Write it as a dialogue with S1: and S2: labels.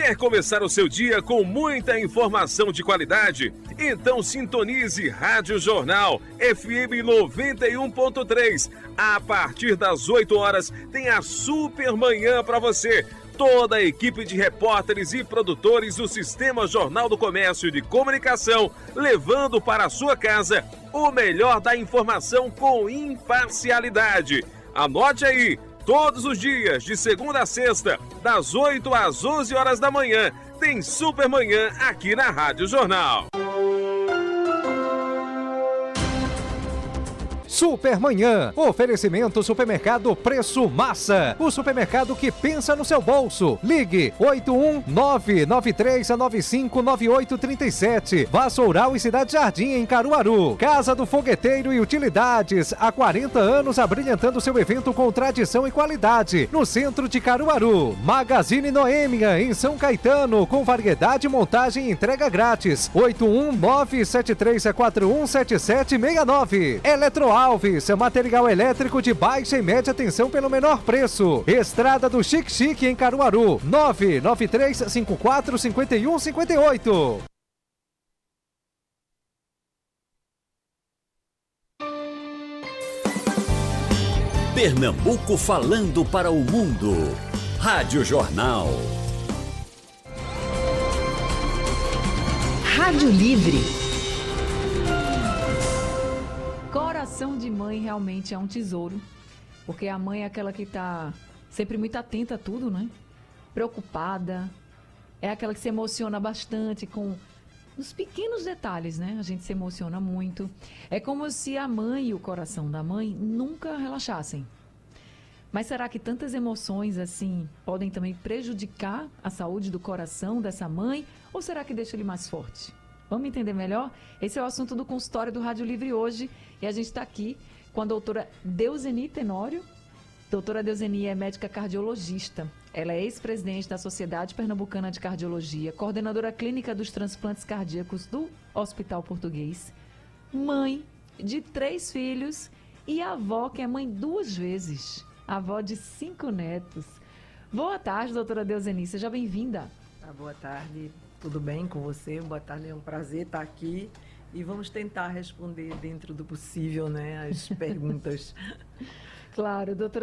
S1: Quer começar o seu dia com muita informação de qualidade? Então sintonize Rádio Jornal FM 91.3. A partir das 8 horas tem a Super Manhã para você. Toda a equipe de repórteres e produtores do Sistema Jornal do Comércio de Comunicação, levando para a sua casa o melhor da informação com imparcialidade. Anote aí, todos os dias, de segunda a sexta, das 8 às 11 horas da manhã, tem Super Manhã aqui na Rádio Jornal.
S2: Supermanhã, oferecimento Supermercado Preço Massa, o supermercado que pensa no seu bolso. Ligue 81993959837. Vassoural e Cidade Jardim em Caruaru. Casa do Fogueteiro e Utilidades, há 40 anos abrilhantando seu evento com tradição e qualidade, no centro de Caruaru. Magazine Noêmia em São Caetano, com variedade, montagem e entrega grátis. 81973417769. Eletroalves, material elétrico de baixa e média tensão pelo menor preço. Estrada do Chique Chique em Caruaru, 993545158.
S3: Pernambuco falando para o mundo. Rádio Jornal.
S4: Rádio Livre.
S5: Coração de mãe realmente é um tesouro, porque a mãe é aquela que está sempre muito atenta a tudo, né? Preocupada, é aquela que se emociona bastante com os pequenos detalhes, né? A gente se emociona muito. É como se a mãe e o coração da mãe nunca relaxassem. Mas será que tantas emoções assim podem também prejudicar a saúde do coração dessa mãe? Ou será que deixa ele mais forte? Vamos entender melhor? Esse é o assunto do consultório do Rádio Livre hoje. E a gente está aqui com a doutora Deuzeni Tenório. Doutora Deuzeni é médica cardiologista. Ela é ex-presidente da Sociedade Pernambucana de Cardiologia, coordenadora clínica dos transplantes cardíacos do Hospital Português, mãe de 3 filhos e avó, que é mãe 2 vezes, avó de 5 netos. Boa tarde, doutora Deuzeni, seja bem-vinda.
S6: Boa tarde, tudo bem com você? Boa tarde, é um prazer estar aqui e vamos tentar responder dentro do possível, né, as perguntas.
S5: Claro, doutora